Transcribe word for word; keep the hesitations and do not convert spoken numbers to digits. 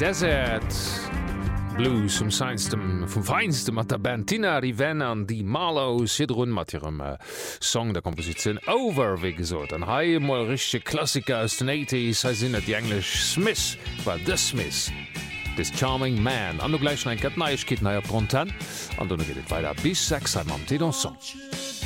Desert Blues um Seinstem vum Feinste mat der Band Tina Riven an die Marlow Sidrun mat ihrem äh, Song der Komposition Over wie gesot. An hai mal richsche Klassiker aus den achtziger ha sinnet die Englisch Smith war The Smith. This Charming Man. An du gleich ein Kat Neichkit naier Pronten an du geht weiter bis sechs am T Song.